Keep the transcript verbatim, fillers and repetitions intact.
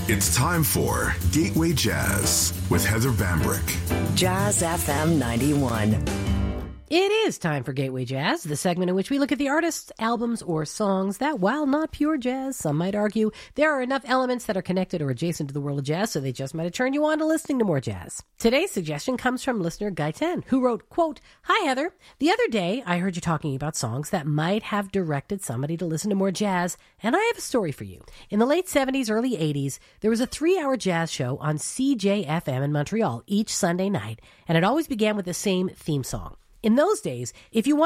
It's time for Gateway Jazz with Heather Bambrick. Jazz F M ninety-one. It is time for Gateway Jazz, the segment in which we look at the artists, albums, or songs that, while not pure jazz, some might argue, there are enough elements that are connected or adjacent to the world of jazz, so they just might have turned you on to listening to more jazz. Today's suggestion comes from listener Gaiten, who wrote, quote, "Hi, Heather. The other day, I heard you talking about songs that might have directed somebody to listen to more jazz, and I have a story for you. In the late seventies, early eighties, there was a three-hour jazz show on C J F M in Montreal each Sunday night, and it always began with the same theme song. In those days, if you wanted